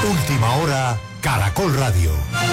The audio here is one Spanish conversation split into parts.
Última hora, Caracol Radio.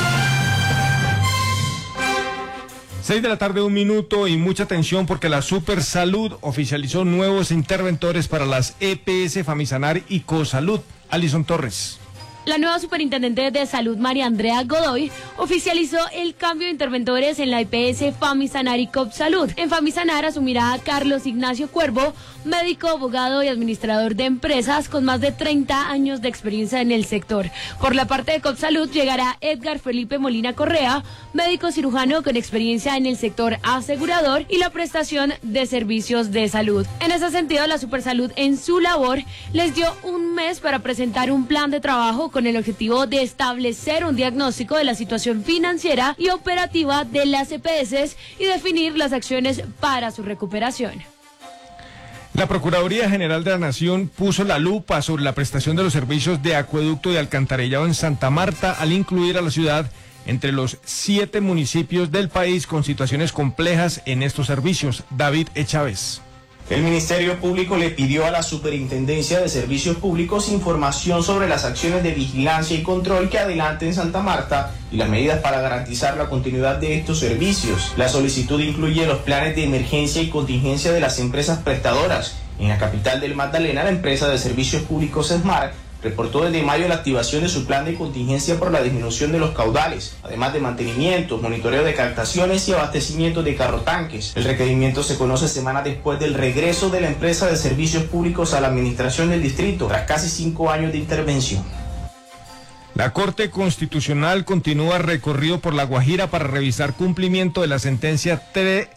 6 de la tarde, 1 minuto, y mucha atención porque la Supersalud oficializó nuevos interventores para las EPS Famisanar y Cosalud. Alison Torres. La nueva superintendente de salud, María Andrea Godoy, oficializó el cambio de interventores en la EPS Famisanar y Cosalud. En Famisanar asumirá a Carlos Ignacio Cuervo, médico, abogado y administrador de empresas con más de 30 años de experiencia en el sector. Por la parte de Cosalud llegará Edgar Felipe Molina Correa, médico cirujano con experiencia en el sector asegurador y la prestación de servicios de salud. En ese sentido, la Supersalud en su labor les dio un mes para presentar un plan de trabajo con el objetivo de establecer un diagnóstico de la situación financiera y operativa de las EPS y definir las acciones para su recuperación. La Procuraduría General de la Nación puso la lupa sobre la prestación de los servicios de acueducto y alcantarillado en Santa Marta al incluir a la ciudad entre los 7 municipios del país con situaciones complejas en estos servicios. David Chávez. El Ministerio Público le pidió a la Superintendencia de Servicios Públicos información sobre las acciones de vigilancia y control que adelante en Santa Marta y las medidas para garantizar la continuidad de estos servicios. La solicitud incluye los planes de emergencia y contingencia de las empresas prestadoras. En la capital del Magdalena, la empresa de servicios públicos SMART reportó desde mayo la activación de su plan de contingencia por la disminución de los caudales, además de mantenimiento, monitoreo de captaciones y abastecimiento de carrotanques. El requerimiento se conoce semanas después del regreso de la empresa de servicios públicos a la administración del distrito, tras casi 5 años de intervención. La Corte Constitucional continúa recorrido por La Guajira para revisar cumplimiento de la sentencia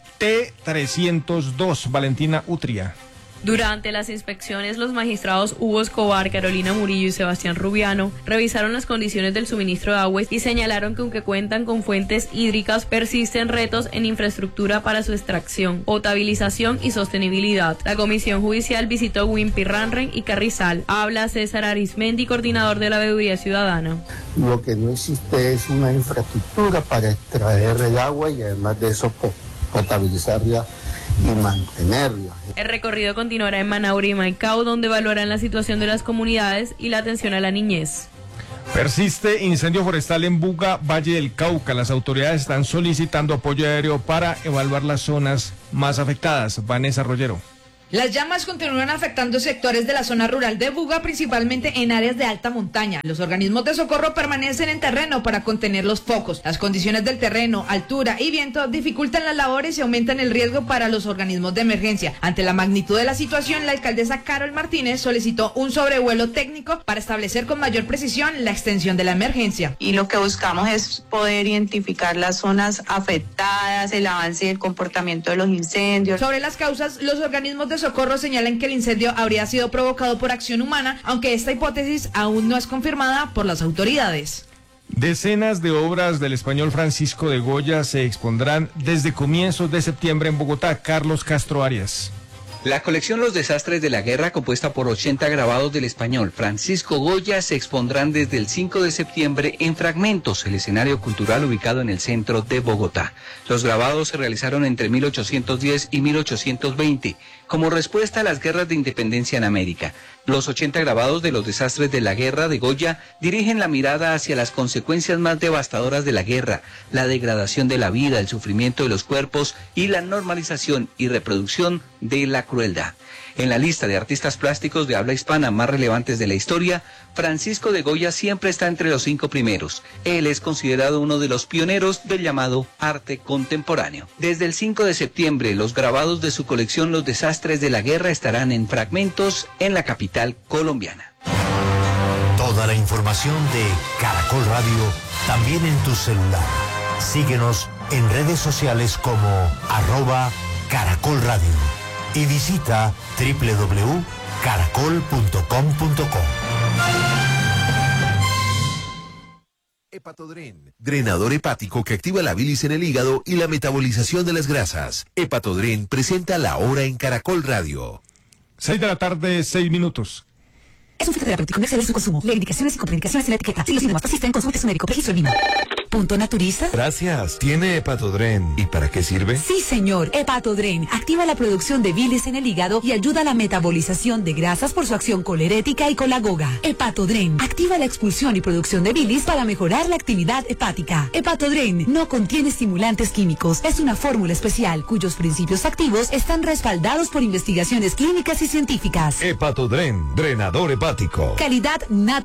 T-302. Valentina Utria. Durante las inspecciones, los magistrados Hugo Escobar, Carolina Murillo y Sebastián Rubiano revisaron las condiciones del suministro de agua y señalaron que aunque cuentan con fuentes hídricas, persisten retos en infraestructura para su extracción, potabilización y sostenibilidad. La comisión judicial visitó Huimpirranren y Carrizal. Habla César Arismendi, coordinador de la Veeduría Ciudadana. Lo que no existe es una infraestructura para extraer el agua y además de eso potabilizarla y mantenerla. El recorrido continuará en Manaure y Maicao, donde evaluarán la situación de las comunidades y la atención a la niñez. Persiste incendio forestal en Buga, Valle del Cauca. Las autoridades están solicitando apoyo aéreo para evaluar las zonas más afectadas. Vanessa Rollero. Las llamas continúan afectando sectores de la zona rural de Buga, principalmente en áreas de alta montaña. Los organismos de socorro permanecen en terreno para contener los focos. Las condiciones del terreno, altura y viento dificultan las labores y aumentan el riesgo para los organismos de emergencia. Ante la magnitud de la situación, la alcaldesa Carol Martínez solicitó un sobrevuelo técnico para establecer con mayor precisión la extensión de la emergencia. Y lo que buscamos es poder identificar las zonas afectadas, el avance y el comportamiento de los incendios. Sobre las causas, los organismos de socorro señalan que el incendio habría sido provocado por acción humana, aunque esta hipótesis aún no es confirmada por las autoridades. Decenas de obras del español Francisco de Goya se expondrán desde comienzos de septiembre en Bogotá. Carlos Castro Arias. La colección Los Desastres de la Guerra, compuesta por 80 grabados del español Francisco Goya, se expondrán desde el 5 de septiembre en Fragmentos, el escenario cultural ubicado en el centro de Bogotá. Los grabados se realizaron entre 1810 y 1820, como respuesta a las guerras de independencia en América. Los 80 grabados de los desastres de la guerra de Goya dirigen la mirada hacia las consecuencias más devastadoras de la guerra, la degradación de la vida, el sufrimiento de los cuerpos y la normalización y reproducción de la crueldad. En la lista de artistas plásticos de habla hispana más relevantes de la historia, Francisco de Goya siempre está entre los 5 primeros. Él es considerado uno de los pioneros del llamado arte contemporáneo. Desde el 5 de septiembre, los grabados de su colección Los Desastres de la Guerra estarán en Fragmentos en la capital colombiana. Toda la información de Caracol Radio también en tu celular. Síguenos en redes sociales como @Caracol Radio y visita www.caracol.com.co. Hepatodren, drenador hepático que activa la bilis en el hígado y la metabolización de las grasas. Hepatodren presenta La Hora en Caracol Radio. 6 de la tarde, 6 minutos. Es un fitoterapéutico, no exceder su consumo. Lee indicaciones y contraindicaciones en la etiqueta. Si los síntomas persisten, consulte a su médico. Registro en línea. Punto Naturista. Gracias. ¿Tiene Hepatodren? ¿Y para qué sirve? Sí, señor. Hepatodren activa la producción de bilis en el hígado y ayuda a la metabolización de grasas por su acción colerética y colagoga. Hepatodren activa la expulsión y producción de bilis para mejorar la actividad hepática. Hepatodren no contiene estimulantes químicos. Es una fórmula especial cuyos principios activos están respaldados por investigaciones clínicas y científicas. Hepatodren, drenador hepático. Calidad natural.